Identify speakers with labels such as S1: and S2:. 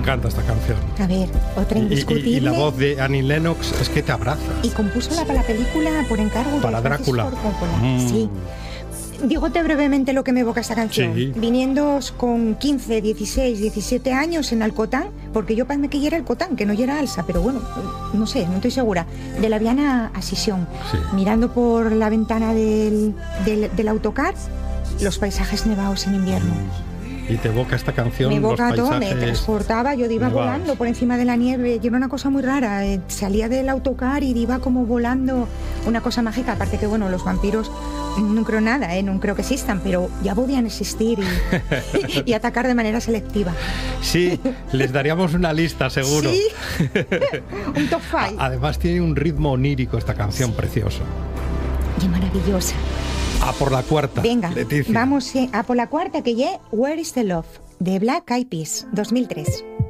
S1: encanta esta canción.
S2: A ver, otra indiscutible.
S1: Y la voz de Annie Lennox es que te abraza.
S2: Y compuso la película por encargo
S1: para
S2: de Francis
S1: Drácula.
S2: Ford Coppola. Sí. Dígote brevemente lo que me evoca esta canción.
S1: Sí.
S2: Viniendo con 15, 16, 17 años en Alcotán, porque yo parece que ya era Alcotán, que no ya era Alsa, pero bueno, no sé, no estoy segura. De La Viana a Sisión,
S1: Sí.
S2: mirando por la ventana del autocar, los paisajes nevados en invierno.
S1: Y te evoca esta canción.
S2: Me evoca
S1: los
S2: todo, me
S1: paisajes
S2: transportaba, yo iba
S1: nevados.
S2: volando por encima de la nieve, y era una cosa muy rara, salía del autocar y iba como volando, una cosa mágica, aparte que bueno, los vampiros no creo nada, no creo que existan, pero ya podían existir y atacar de manera selectiva.
S1: Sí, les daríamos una lista seguro.
S2: Sí, un top 5.
S1: Además tiene un ritmo onírico esta canción, precioso.
S2: Y maravillosa.
S1: A por la cuarta,
S2: Venga,
S1: Leticia.
S2: vamos a por la cuarta, que ya Where is the Love, de Black Eyed Peas, 2003.